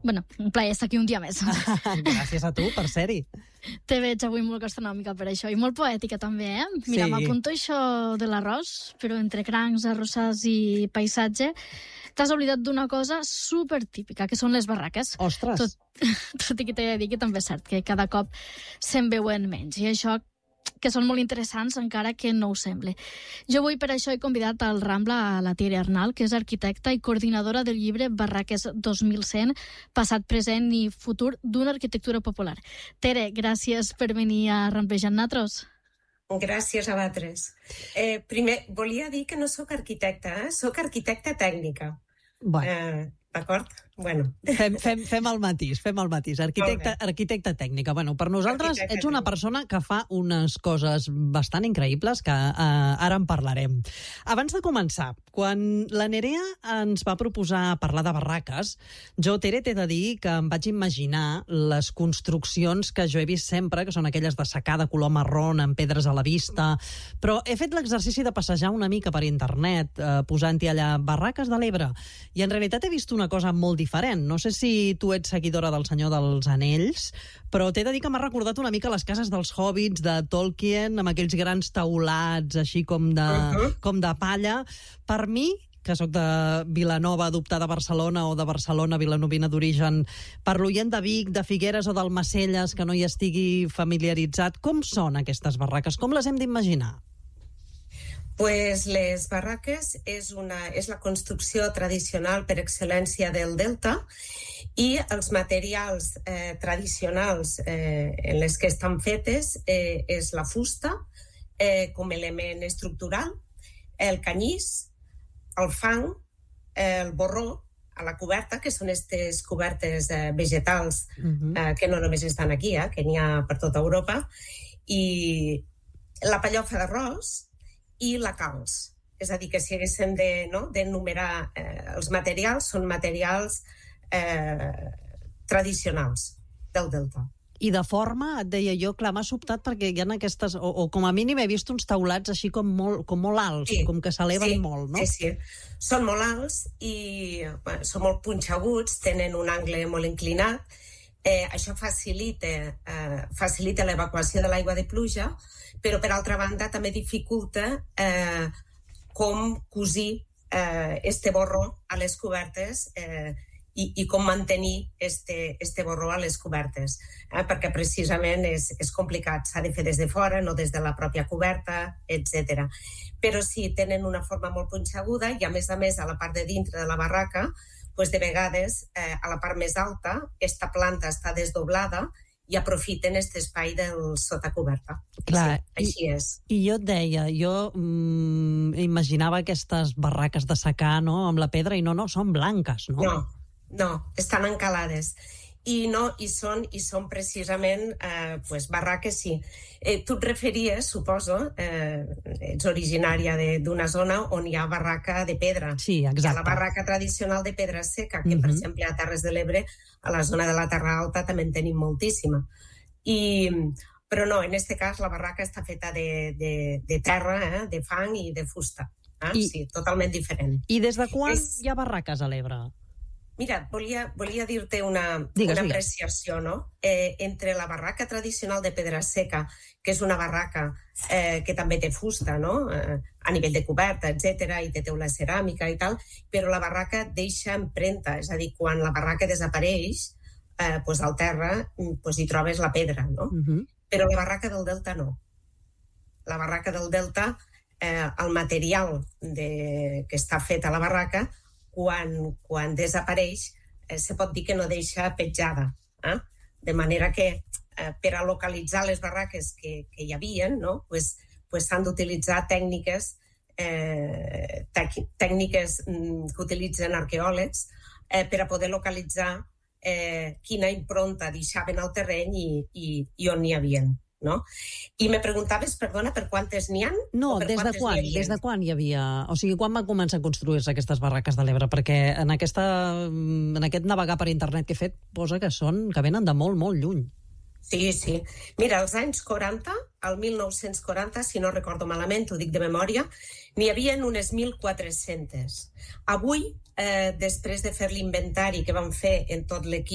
Bueno, un plaer estar aquí un dia més. Gràcies a tu per ser-hi. Te veig avui molt gastronòmica per això, i molt poètica també, eh? Mira, m'apunto això de l'arròs, però entre crancs, arrossars i paisatge, t'has oblidat d'una cosa supertípica, que són les barraques. Ostres! Tot i que t'he de dir que també és cert que cada cop se'n veuen menys, i això que són molt interessants, encara que no ho sembla. Jo avui per això he convidat al Rambla a la Tere Arnal, que és arquitecta i coordinadora del llibre Barraques 2100, passat, present i futur d'una arquitectura popular. Tere, gràcies per venir a Ramblejar amb nosaltres. Gràcies a vosaltres. Primer, volia dir que no sóc arquitecta, sóc arquitecta tècnica. Bueno. D'acord? Bueno. Fem el matís. Arquitecta tècnica. Bueno, per nosaltres ets una persona que fa unes coses bastant increïbles que ara en parlarem. Abans de començar, quan la Nerea ens va proposar parlar de barraques, jo, Tere, t'he de dir que em vaig imaginar les construccions que jo he vist sempre, que són aquelles de secà de color marrón amb pedres a la vista, però he fet l'exercici de passejar una mica per internet, posant-hi allà barraques de l'Ebre, i en realitat he vist una cosa molt diferent. No sé si tu ets seguidora del Senyor dels Anells, però t'he de dir que m'ha recordat una mica les cases dels hobbits de Tolkien, amb aquells grans teulats així com de palla. Per mi, que sóc de Vilanova, adoptada a Barcelona, o de Barcelona, vilanovina d'origen, per l'oient de Vic, de Figueres o d'Almacelles, que no hi estigui familiaritzat, com són aquestes barraques? Com les hem d'imaginar? Pues les barraques és la construcció tradicional per excel·lència del Delta, i els materials tradicionals en les que estan fetes és la fusta com a element estructural, el canyís, el fang, el borró a la coberta, que són aquestes cobertes vegetals que no només estan aquí, que n'hi ha per tota Europa, i la pellofa d'arròs i la calç. És a dir, que si haguéssim d'enumerar els materials, són materials tradicionals del Delta. I de forma, et deia jo, clar, m'ha sobtat perquè hi ha aquestes, o com a mínim he vist uns teulats així com molt alts, com que s'eleven molt, no? Sí. Són molt alts i són molt punxeguts, tenen un angle molt inclinat. Això facilita l'evacuació de l'aigua de pluja, però per altra banda també dificulta com cosir este borró a les cobertes i com mantenir este borró a les cobertes, perquè precisament és complicat, s'ha de fer des de fora, no des de la pròpia coberta, etc. Però sí, tenen una forma molt punxeguda i a més a la part de dintre de la barraca, de vegades a la part més alta esta planta està desdoblada i aprofiten aquest espai del sota coberta. Clar, així és. I jo et deia, jo imaginava aquestes barraques de secà, no?, amb la pedra, i no, són blanques, no? No, estan encalades. I són precisament barraques, sí. Tu et referies, suposo, ets originària d'una zona on hi ha barraca de pedra. Sí, exacte. Hi ha la barraca tradicional de pedra seca, que per exemple a Terres de l'Ebre, a la zona de la Terra Alta, també en tenim moltíssima. Però no, en aquest cas la barraca està feta de terra, de fang i de fusta. Sí, totalment diferent. I des de quan hi ha barraques a l'Ebre? Mira, volia dir-te una apreciació, no? Entre la barraca tradicional de pedra seca, que és una barraca que també té fusta, no?, a nivell de coberta, etc., i té teula ceràmica i tal, però la barraca deixa empremta, és a dir, quan la barraca desapareix, al terra hi trobes la pedra, no? Però la barraca del Delta no. La barraca del Delta, el material que està fet a la barraca, quan desapareix, se pot dir que no deixa petjada. De manera que per a localitzar les barraques que hi havia, s'han d'utilitzar tècniques que utilitzen arqueòlegs per a poder localitzar quina impronta deixaven al terreny i on n'hi havia. No? I me preguntaves, perdona, per quantes n'hi ha? No, des de quan hi havia... O sigui, quan van començar a construir-se aquestes barraques de l'Ebre? Perquè en aquest navegar per internet que he fet posa que venen de molt, molt lluny. Sí. Mira, als anys 40, al 1940, si no recordo malament, ho dic de memòria, n'hi havia unes 1.400. Avui, després de fer l'inventari que vam fer en tot l'equip